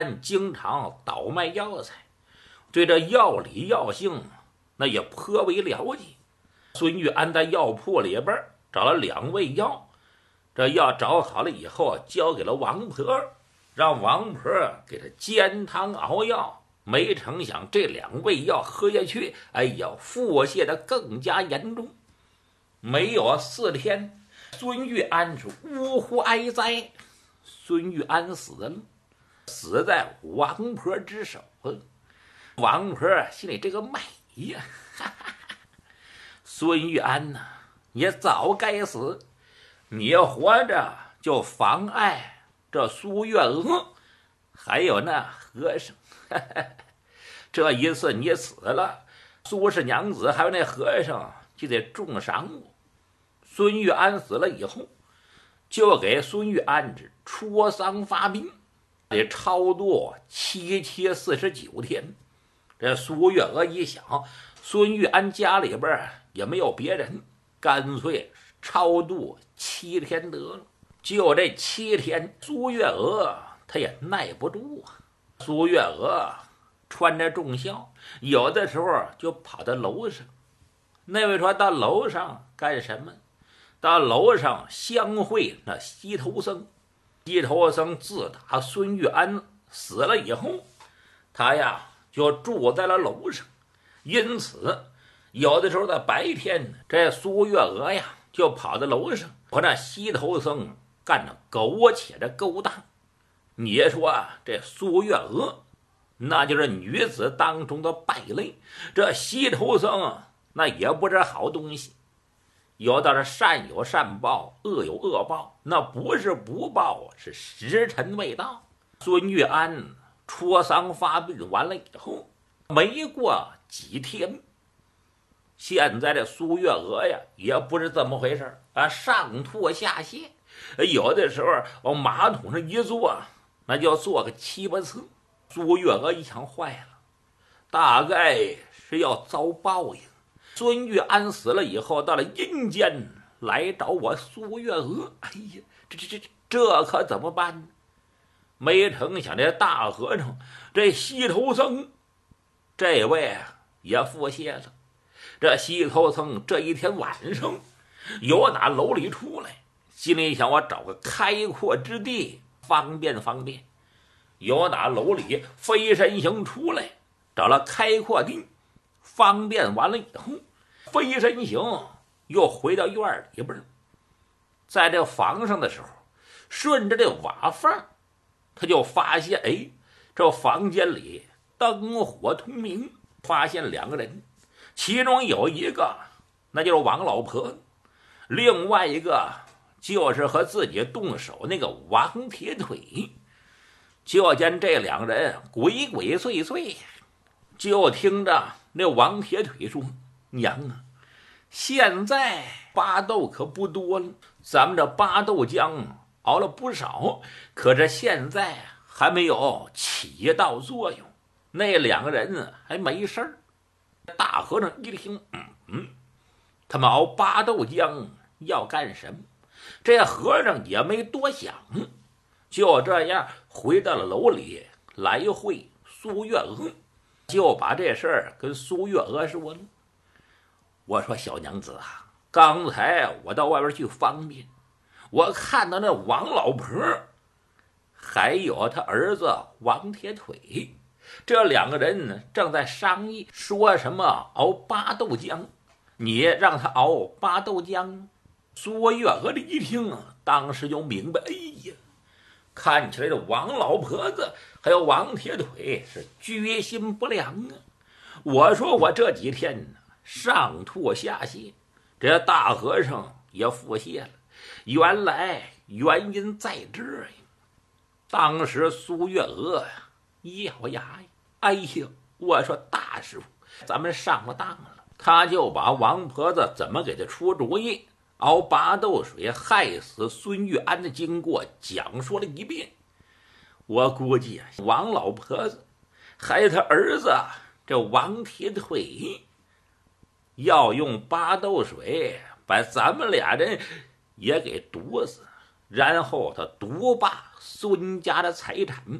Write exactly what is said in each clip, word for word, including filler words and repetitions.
经常倒卖药材，对这药理药性那也颇为了解。孙玉安在药铺里边找了两味药，这药找好了以后交给了王婆，让王婆给他煎汤熬药。没成想这两味药喝下去，哎呀，腹泻的更加严重。没有四天，孙玉安是呜呼哀哉，孙玉安死了，死在王婆之手。王婆心里这个美呀，哈哈哈，孙玉安呐、啊，也早该死，你活着就妨碍这苏月娥，还有那和尚。这一次你死了，苏氏娘子还有那和尚就得重赏我。孙玉安死了以后，就给孙玉安之戳丧发兵，得超度七七四十九天。这苏月娥一想，孙玉安家里边也没有别人，干脆超度七天得了。就这七天，苏月娥她也耐不住啊。苏月娥穿着重孝，有的时候就跑到楼上。那位说到楼上干什么？到楼上相会那西头僧。西头僧自打孙玉安死了以后，他呀就住在了楼上，因此有的时候在白天，这苏月娥呀就跑到楼上和那西头僧干着苟且的勾当。你说啊，这苏月娥那就是女子当中的败类，这西头僧啊那也不是好东西。有的是善有善报，恶有恶报，那不是不报，是时辰未到。孙玉安戳丧发病完了以后，没过几天，现在这苏月娥呀也不是这么回事啊，上吐下泻，有的时候往马桶上一坐，那就坐个七八次。苏月娥一想，坏了，大概是要遭报应。孙玉安死了以后，到了阴间来找我苏月娥，哎呀，这这这这可怎么办呢？没成想这大和尚这西头僧这位也腹泻了。这西头僧这一天晚上由打楼里出来，心里想我找个开阔之地方便方便。由打楼里飞身行出来，找了开阔地方便完了以后，飞身行又回到院里边。在这房上的时候，顺着这瓦缝，他就发现，哎，这房间里灯火通明，发现两个人，其中有一个那就是王老婆，另外一个就是和自己动手那个王铁腿。就见这两人鬼鬼祟祟，就听着那王铁腿说：“娘啊，现在巴豆可不多了，咱们这巴豆浆熬了不少，可是现在还没有起到作用。那两个人还没事儿。”大和尚一听，嗯嗯，他们熬巴豆浆要干什么？这和尚也没多想，就这样回到了楼里来会苏月娥，就把这事儿跟苏月娥说了。我说小娘子啊，刚才我到外边去方便，我看到那王老婆还有他儿子王铁腿，这两个人正在商议说什么熬巴豆浆，你让他熬巴豆浆。苏月娥这一听啊，当时就明白，哎呀，看起来这王老婆子还有王铁腿是居心不良啊！我说我这几天上吐下泻，这大和尚也腹泻了，原来原因在这儿呀。当时苏月娥一咬牙呀，哎呀，我说大师傅，咱们上了当了。他就把王婆子怎么给他出主意熬巴豆水害死孙玉安的经过讲述了一遍。我估计啊，王老婆子还有他儿子这王铁腿要用巴豆水把咱们俩人也给毒死，然后他独霸孙家的财产。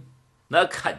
那肯